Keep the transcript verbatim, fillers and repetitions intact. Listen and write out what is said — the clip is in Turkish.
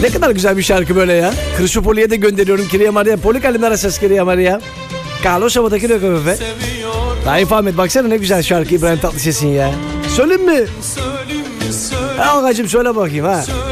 Ne kadar güzel bir şarkı böyle ya. Cristópoli'ye de gönderiyorum. Queria Maria. Πολύ καλημέρα σας Queria Maria. Καλό Σαββατοκύριακο Köpefe. Tayyip Ahmet baksana ne güzel şarkı İbrahim Tatlıses'in ya. Söyleyeyim mi? Ha Agacım söyle bakayım ha.